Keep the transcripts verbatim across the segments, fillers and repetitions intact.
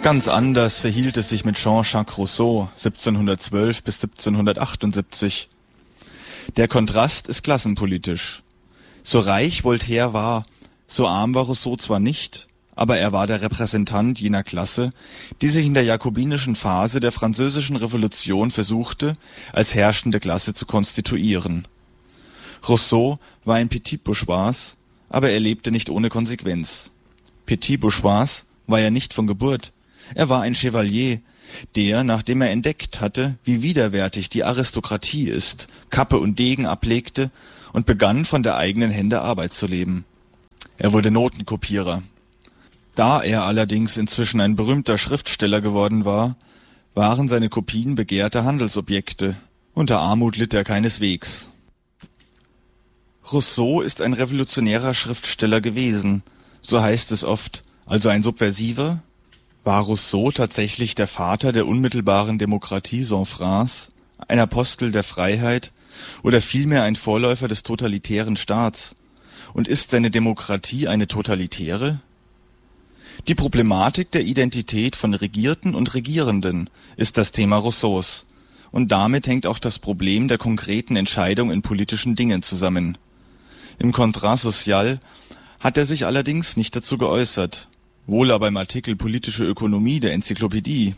Ganz anders verhielt es sich mit Jean-Jacques Rousseau siebzehnhundertzwölf bis siebzehnhundertachtundsiebzig. Der Kontrast ist klassenpolitisch. So reich Voltaire war, so arm war Rousseau zwar nicht, aber er war der Repräsentant jener Klasse, die sich in der jakobinischen Phase der Französischen Revolution versuchte, als herrschende Klasse zu konstituieren. Rousseau war ein Petit Bourgeois, aber er lebte nicht ohne Konsequenz. Petit Bourgeois war er nicht von Geburt, er war ein Chevalier, der, nachdem er entdeckt hatte, wie widerwärtig die Aristokratie ist, Kappe und Degen ablegte und begann, von der eigenen Hände Arbeit zu leben. Er wurde Notenkopierer. Da er allerdings inzwischen ein berühmter Schriftsteller geworden war, waren seine Kopien begehrte Handelsobjekte. Unter Armut litt er keineswegs. Rousseau ist ein revolutionärer Schriftsteller gewesen, so heißt es oft, also ein Subversiver. War Rousseau tatsächlich der Vater der unmittelbaren Demokratie sans phrase, ein Apostel der Freiheit oder vielmehr ein Vorläufer des totalitären Staats? Und ist seine Demokratie eine totalitäre? Die Problematik der Identität von Regierten und Regierenden ist das Thema Rousseaus, und damit hängt auch das Problem der konkreten Entscheidung in politischen Dingen zusammen. Im Contrat social hat er sich allerdings nicht dazu geäußert, wohl aber im Artikel Politische Ökonomie der Enzyklopädie.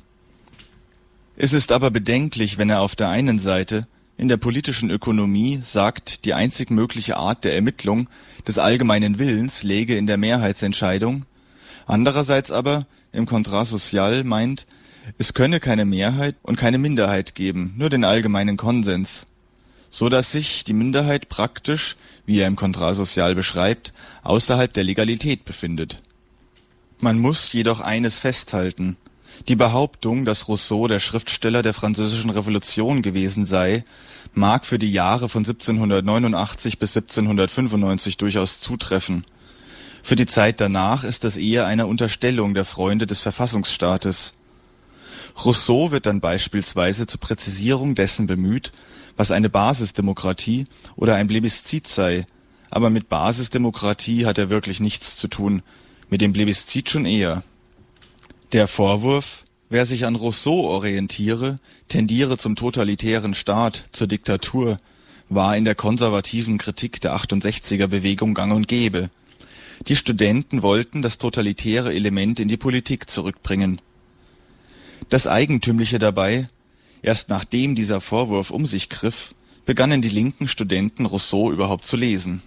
Es ist aber bedenklich, wenn er auf der einen Seite in der politischen Ökonomie sagt, die einzig mögliche Art der Ermittlung des allgemeinen Willens läge in der Mehrheitsentscheidung, andererseits aber im Contrat social meint, es könne keine Mehrheit und keine Minderheit geben, nur den allgemeinen Konsens, so dass sich die Minderheit praktisch, wie er im Contrat social beschreibt, außerhalb der Legalität befindet. Man muss jedoch eines festhalten: Die Behauptung, dass Rousseau der Schriftsteller der Französischen Revolution gewesen sei, mag für die Jahre von siebzehnhundertneunundachtzig bis siebzehnhundertfünfundneunzig durchaus zutreffen. Für die Zeit danach ist das eher eine Unterstellung der Freunde des Verfassungsstaates. Rousseau wird dann beispielsweise zur Präzisierung dessen bemüht, was eine Basisdemokratie oder ein Plebiszit sei, aber mit Basisdemokratie hat er wirklich nichts zu tun, mit dem Plebiszit schon eher. Der Vorwurf, wer sich an Rousseau orientiere, tendiere zum totalitären Staat, zur Diktatur, war in der konservativen Kritik der achtundsechziger Bewegung gang und gäbe. Die Studenten wollten das totalitäre Element in die Politik zurückbringen. Das Eigentümliche dabei: Erst nachdem dieser Vorwurf um sich griff, begannen die linken Studenten Rousseau überhaupt zu lesen.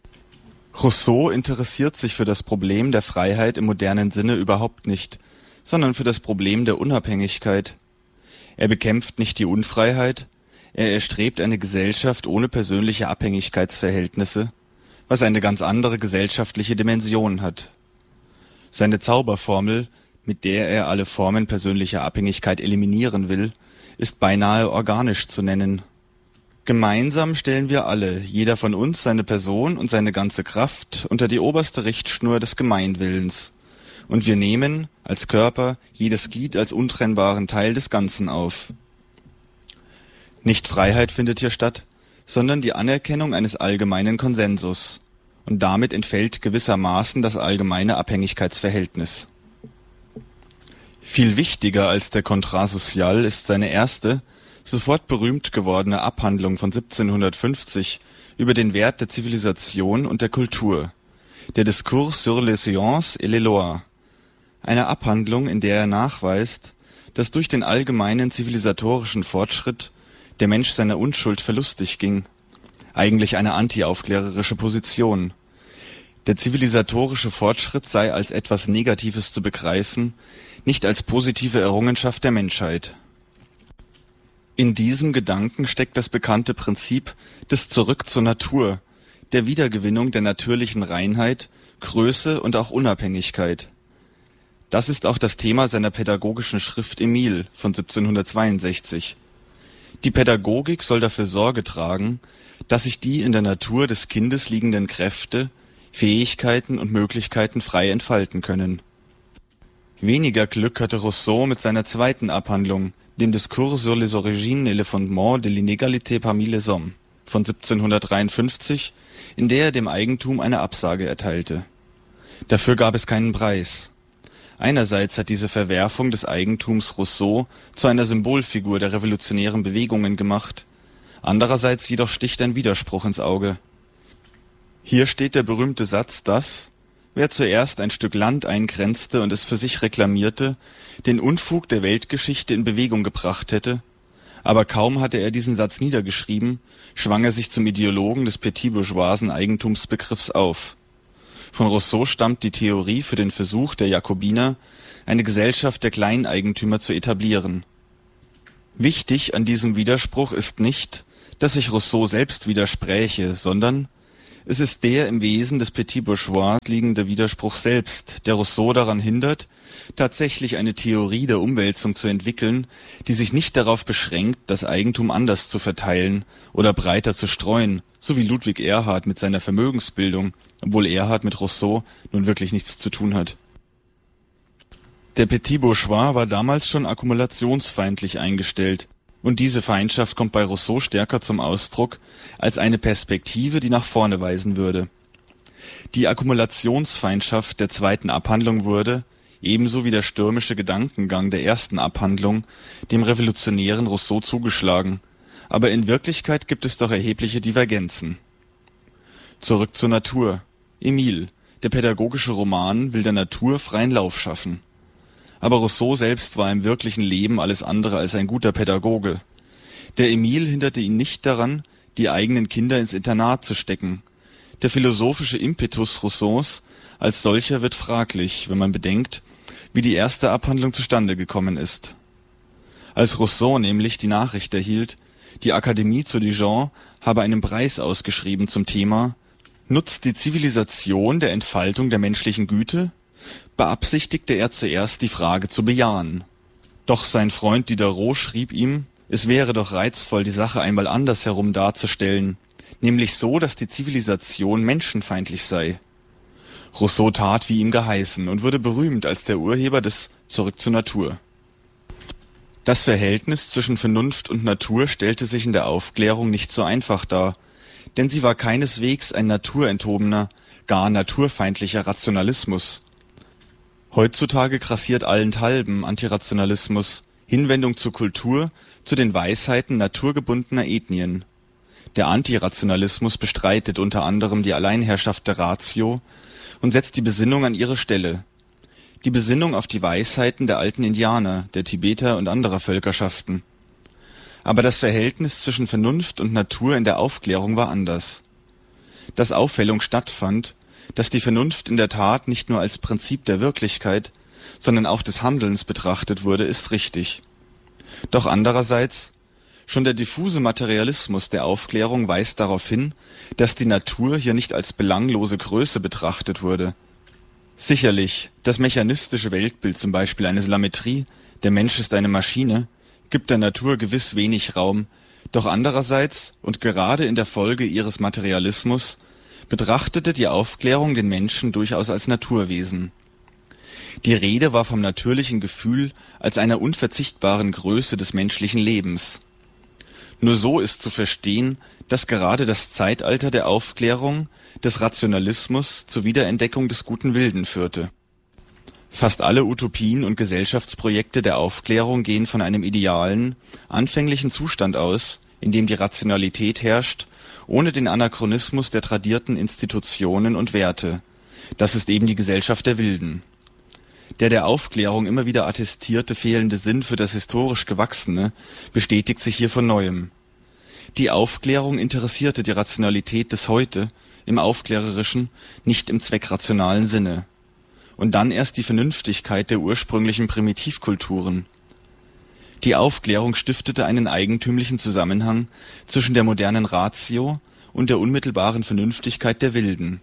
Rousseau interessiert sich für das Problem der Freiheit im modernen Sinne überhaupt nicht, sondern für das Problem der Unabhängigkeit. Er bekämpft nicht die Unfreiheit, er erstrebt eine Gesellschaft ohne persönliche Abhängigkeitsverhältnisse, was eine ganz andere gesellschaftliche Dimension hat. Seine Zauberformel, mit der er alle Formen persönlicher Abhängigkeit eliminieren will, ist beinahe organisch zu nennen. Gemeinsam stellen wir alle, jeder von uns, seine Person und seine ganze Kraft unter die oberste Richtschnur des Gemeinwillens. Und wir nehmen, als Körper, jedes Glied als untrennbaren Teil des Ganzen auf. Nicht Freiheit findet hier statt, sondern die Anerkennung eines allgemeinen Konsensus. Und damit entfällt gewissermaßen das allgemeine Abhängigkeitsverhältnis. Viel wichtiger als der Contrat social ist seine erste, sofort berühmt gewordene Abhandlung von siebzehnhundertfünfzig über den Wert der Zivilisation und der Kultur, der Discours sur les sciences et les lois, eine Abhandlung, in der er nachweist, dass durch den allgemeinen zivilisatorischen Fortschritt der Mensch seiner Unschuld verlustig ging, eigentlich eine antiaufklärerische Position. Der zivilisatorische Fortschritt sei als etwas Negatives zu begreifen, nicht als positive Errungenschaft der Menschheit. In diesem Gedanken steckt das bekannte Prinzip des Zurück zur Natur, der Wiedergewinnung der natürlichen Reinheit, Größe und auch Unabhängigkeit. Das ist auch das Thema seiner pädagogischen Schrift Emile von siebzehnhundertzweiundsechzig. Die Pädagogik soll dafür Sorge tragen, dass sich die in der Natur des Kindes liegenden Kräfte, Fähigkeiten und Möglichkeiten frei entfalten können. Weniger Glück hatte Rousseau mit seiner zweiten Abhandlung, dem Discours sur les origines et le fondement de l'inégalité parmi les hommes von siebzehnhundertdreiundfünfzig, in der er dem Eigentum eine Absage erteilte. Dafür gab es keinen Preis. Einerseits hat diese Verwerfung des Eigentums Rousseau zu einer Symbolfigur der revolutionären Bewegungen gemacht, andererseits jedoch sticht ein Widerspruch ins Auge. Hier steht der berühmte Satz, dass, wer zuerst ein Stück Land eingrenzte und es für sich reklamierte, den Unfug der Weltgeschichte in Bewegung gebracht hätte, aber kaum hatte er diesen Satz niedergeschrieben, schwang er sich zum Ideologen des petit-bourgeoisen Eigentumsbegriffs auf. Von Rousseau stammt die Theorie für den Versuch der Jakobiner, eine Gesellschaft der Kleineigentümer zu etablieren. Wichtig an diesem Widerspruch ist nicht, dass sich Rousseau selbst widerspräche, sondern es ist der im Wesen des Petit Bourgeois liegende Widerspruch selbst, der Rousseau daran hindert, tatsächlich eine Theorie der Umwälzung zu entwickeln, die sich nicht darauf beschränkt, das Eigentum anders zu verteilen oder breiter zu streuen, so wie Ludwig Erhard mit seiner Vermögensbildung, obwohl Erhard mit Rousseau nun wirklich nichts zu tun hat. Der Petit Bourgeois war damals schon akkumulationsfeindlich eingestellt. Und diese Feindschaft kommt bei Rousseau stärker zum Ausdruck als eine Perspektive, die nach vorne weisen würde. Die Akkumulationsfeindschaft der zweiten Abhandlung wurde, ebenso wie der stürmische Gedankengang der ersten Abhandlung, dem revolutionären Rousseau zugeschlagen, aber in Wirklichkeit gibt es doch erhebliche Divergenzen. Zurück zur Natur. Emile, der pädagogische Roman, will der Natur freien Lauf schaffen. Aber Rousseau selbst war im wirklichen Leben alles andere als ein guter Pädagoge. Der Emile hinderte ihn nicht daran, die eigenen Kinder ins Internat zu stecken. Der philosophische Impetus Rousseaus als solcher wird fraglich, wenn man bedenkt, wie die erste Abhandlung zustande gekommen ist. Als Rousseau nämlich die Nachricht erhielt, die Akademie zu Dijon habe einen Preis ausgeschrieben zum Thema »Nutzt die Zivilisation der Entfaltung der menschlichen Güte?«, beabsichtigte er zuerst die Frage zu bejahen. Doch sein Freund Diderot schrieb ihm, es wäre doch reizvoll, die Sache einmal andersherum darzustellen, nämlich so, dass die Zivilisation menschenfeindlich sei. Rousseau tat, wie ihm geheißen, und wurde berühmt als der Urheber des Zurück zur Natur. Das Verhältnis zwischen Vernunft und Natur stellte sich in der Aufklärung nicht so einfach dar, denn sie war keineswegs ein naturenthobener, gar naturfeindlicher Rationalismus. Heutzutage grassiert allenthalben Antirationalismus, Hinwendung zur Kultur, zu den Weisheiten naturgebundener Ethnien. Der Antirationalismus bestreitet unter anderem die Alleinherrschaft der Ratio und setzt die Besinnung an ihre Stelle. Die Besinnung auf die Weisheiten der alten Indianer, der Tibeter und anderer Völkerschaften. Aber das Verhältnis zwischen Vernunft und Natur in der Aufklärung war anders. Dass Aufhellung stattfand, dass die Vernunft in der Tat nicht nur als Prinzip der Wirklichkeit, sondern auch des Handelns betrachtet wurde, ist richtig. Doch andererseits, schon der diffuse Materialismus der Aufklärung weist darauf hin, dass die Natur hier nicht als belanglose Größe betrachtet wurde. Sicherlich, das mechanistische Weltbild zum Beispiel eines Lametrie, der Mensch ist eine Maschine, gibt der Natur gewiss wenig Raum, doch andererseits, und gerade in der Folge ihres Materialismus, betrachtete die Aufklärung den Menschen durchaus als Naturwesen. Die Rede war vom natürlichen Gefühl als einer unverzichtbaren Größe des menschlichen Lebens. Nur so ist zu verstehen, dass gerade das Zeitalter der Aufklärung, des Rationalismus zur Wiederentdeckung des guten Wilden führte. Fast alle Utopien und Gesellschaftsprojekte der Aufklärung gehen von einem idealen, anfänglichen Zustand aus, in dem die Rationalität herrscht, ohne den Anachronismus der tradierten Institutionen und Werte. Das ist eben die Gesellschaft der Wilden. Der der Aufklärung immer wieder attestierte fehlende Sinn für das historisch Gewachsene bestätigt sich hier von Neuem. Die Aufklärung interessierte die Rationalität des Heute im Aufklärerischen, nicht im zweckrationalen Sinne. Und dann erst die Vernünftigkeit der ursprünglichen Primitivkulturen. Die Aufklärung stiftete einen eigentümlichen Zusammenhang zwischen der modernen Ratio und der unmittelbaren Vernünftigkeit der Wilden.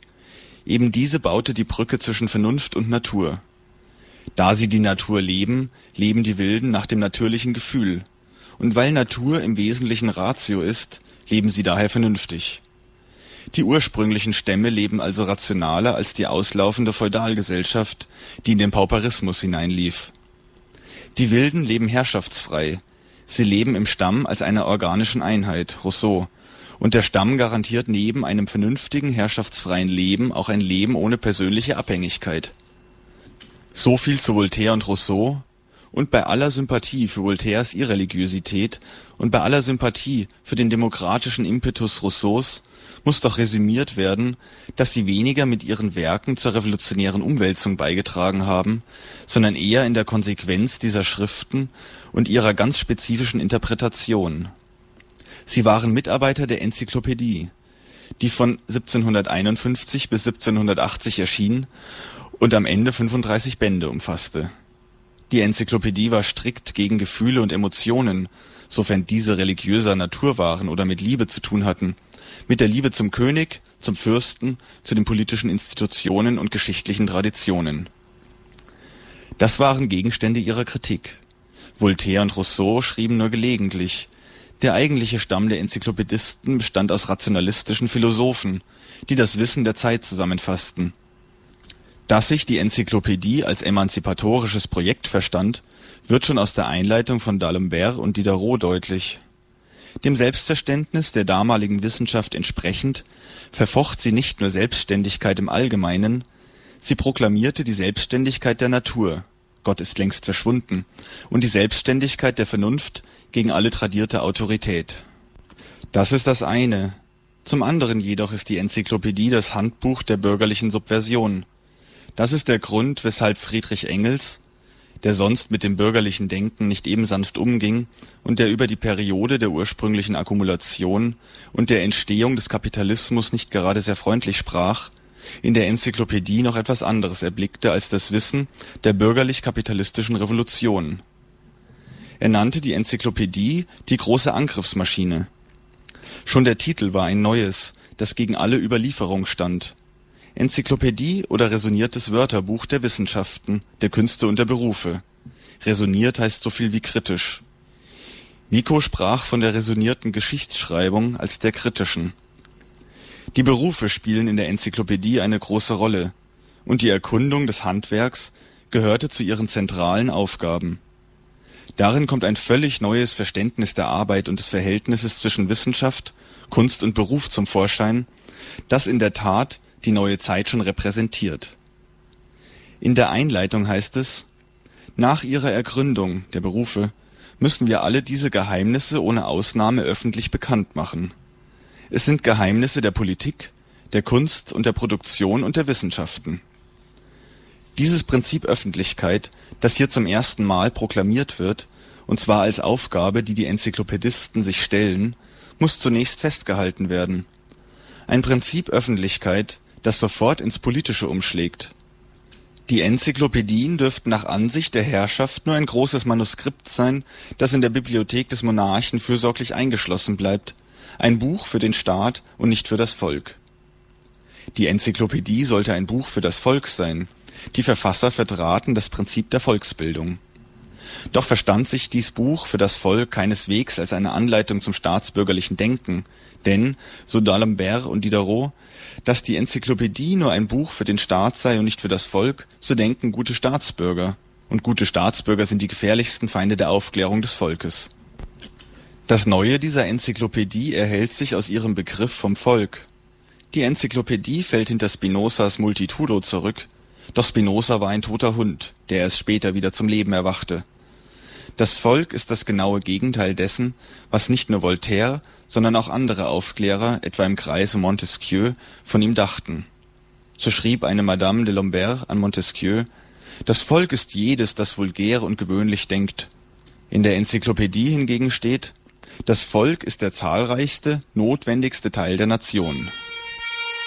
Eben diese baute die Brücke zwischen Vernunft und Natur. Da sie die Natur leben, leben die Wilden nach dem natürlichen Gefühl. Und weil Natur im Wesentlichen Ratio ist, leben sie daher vernünftig. Die ursprünglichen Stämme leben also rationaler als die auslaufende Feudalgesellschaft, die in den Pauperismus hineinlief. Die Wilden leben herrschaftsfrei. Sie leben im Stamm als einer organischen Einheit, Rousseau. Und der Stamm garantiert neben einem vernünftigen, herrschaftsfreien Leben auch ein Leben ohne persönliche Abhängigkeit. So viel zu Voltaire und Rousseau, und bei aller Sympathie für Voltaires Irreligiosität und bei aller Sympathie für den demokratischen Impetus Rousseaus muss doch resümiert werden, dass sie weniger mit ihren Werken zur revolutionären Umwälzung beigetragen haben, sondern eher in der Konsequenz dieser Schriften und ihrer ganz spezifischen Interpretation. Sie waren Mitarbeiter der Enzyklopädie, die von siebzehnhunderteinundfünfzig bis siebzehnhundertachtzig erschien und am Ende fünfunddreißig Bände umfasste. Die Enzyklopädie war strikt gegen Gefühle und Emotionen, sofern diese religiöser Natur waren oder mit Liebe zu tun hatten, mit der Liebe zum König, zum Fürsten, zu den politischen Institutionen und geschichtlichen Traditionen. Das waren Gegenstände ihrer Kritik. Voltaire und Rousseau schrieben nur gelegentlich. Der eigentliche Stamm der Enzyklopädisten bestand aus rationalistischen Philosophen, die das Wissen der Zeit zusammenfassten. Dass sich die Enzyklopädie als emanzipatorisches Projekt verstand, wird schon aus der Einleitung von D'Alembert und Diderot deutlich. Dem Selbstverständnis der damaligen Wissenschaft entsprechend verfocht sie nicht nur Selbstständigkeit im Allgemeinen, sie proklamierte die Selbstständigkeit der Natur, Gott ist längst verschwunden, und die Selbstständigkeit der Vernunft gegen alle tradierte Autorität. Das ist das eine. Zum anderen jedoch ist die Enzyklopädie das Handbuch der bürgerlichen Subversion. Das ist der Grund, weshalb Friedrich Engels, der sonst mit dem bürgerlichen Denken nicht eben sanft umging und der über die Periode der ursprünglichen Akkumulation und der Entstehung des Kapitalismus nicht gerade sehr freundlich sprach, in der Enzyklopädie noch etwas anderes erblickte als das Wissen der bürgerlich-kapitalistischen Revolution. Er nannte die Enzyklopädie die große Angriffsmaschine. Schon der Titel war ein neues, das gegen alle Überlieferung stand. Enzyklopädie oder resoniertes Wörterbuch der Wissenschaften, der Künste und der Berufe. Resoniert heißt so viel wie kritisch. Vico sprach von der resonierten Geschichtsschreibung als der kritischen. Die Berufe spielen in der Enzyklopädie eine große Rolle, und die Erkundung des Handwerks gehörte zu ihren zentralen Aufgaben. Darin kommt ein völlig neues Verständnis der Arbeit und des Verhältnisses zwischen Wissenschaft, Kunst und Beruf zum Vorschein, das in der Tat die neue Zeit schon repräsentiert. In der Einleitung heißt es: Nach ihrer Ergründung der Berufe müssen wir alle diese Geheimnisse ohne Ausnahme öffentlich bekannt machen. Es sind Geheimnisse der Politik, der Kunst und der Produktion und der Wissenschaften. Dieses Prinzip Öffentlichkeit, das hier zum ersten Mal proklamiert wird, und zwar als Aufgabe, die die Enzyklopädisten sich stellen, muss zunächst festgehalten werden. Ein Prinzip Öffentlichkeit, das sofort ins Politische umschlägt. Die Enzyklopädien dürften nach Ansicht der Herrschaft nur ein großes Manuskript sein, das in der Bibliothek des Monarchen fürsorglich eingeschlossen bleibt, ein Buch für den Staat und nicht für das Volk. Die Enzyklopädie sollte ein Buch für das Volk sein. Die Verfasser vertraten das Prinzip der Volksbildung. Doch verstand sich dies Buch für das Volk keineswegs als eine Anleitung zum staatsbürgerlichen Denken, denn, so D'Alembert und Diderot, dass die Enzyklopädie nur ein Buch für den Staat sei und nicht für das Volk, so denken gute Staatsbürger. Und gute Staatsbürger sind die gefährlichsten Feinde der Aufklärung des Volkes. Das Neue dieser Enzyklopädie erhält sich aus ihrem Begriff vom Volk. Die Enzyklopädie fällt hinter Spinozas Multitudo zurück, doch Spinoza war ein toter Hund, der erst später wieder zum Leben erwachte. Das Volk ist das genaue Gegenteil dessen, was nicht nur Voltaire, sondern auch andere Aufklärer, etwa im Kreise Montesquieu, von ihm dachten. So schrieb eine Madame de Lombert an Montesquieu: Das Volk ist jedes, das vulgär und gewöhnlich denkt. In der Enzyklopädie hingegen steht: Das Volk ist der zahlreichste, notwendigste Teil der Nation.